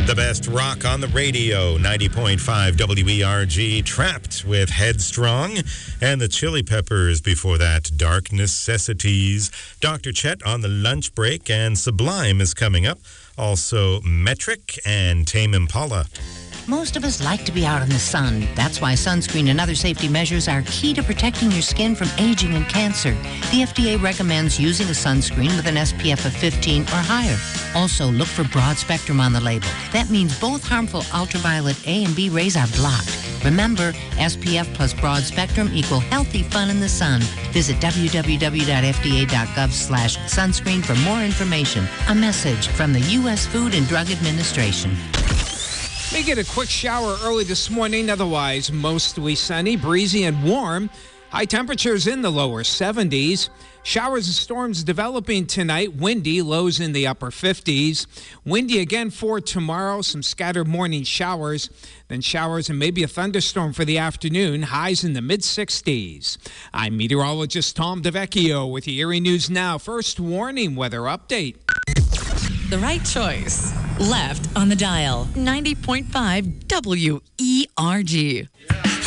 The best rock on the radio, 90.5 WERG, Trapped with Headstrong, and the Chili Peppers before that, Dark Necessities. Dr. Chet on the lunch break, and Sublime is coming up. Also, Metric and Tame Impala. Most of us like to be out in the sun. That's why sunscreen and other safety measures are key to protecting your skin from aging and cancer. The FDA recommends using a sunscreen with an SPF of 15 or higher. Also, look for broad spectrum on the label. That means both harmful ultraviolet A and B rays are blocked. Remember, SPF plus broad spectrum equal healthy fun in the sun. Visit www.fda.gov/sunscreen for more information. A message from the U.S. Food and Drug Administration. May get a quick shower early this morning, otherwise mostly sunny, breezy, and warm. High temperatures in the lower 70s. Showers and storms developing tonight. Windy, lows in the upper 50s. Windy again for tomorrow. Some scattered morning showers. Then showers and maybe a thunderstorm for the afternoon. Highs in the mid-60s. I'm meteorologist Tom DeVecchio with your Erie News Now. First warning weather update. The right choice. Left on the dial. 90.5 WERG.